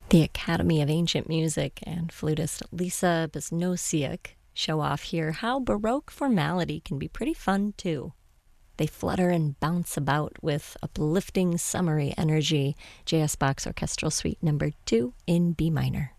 The Academy of Ancient Music and flutist Lisa Besnosiuk show off here how Baroque formality can be pretty fun too. They flutter and bounce about with uplifting summery energy. J.S. Bach's Orchestral Suite No. 2 in B minor.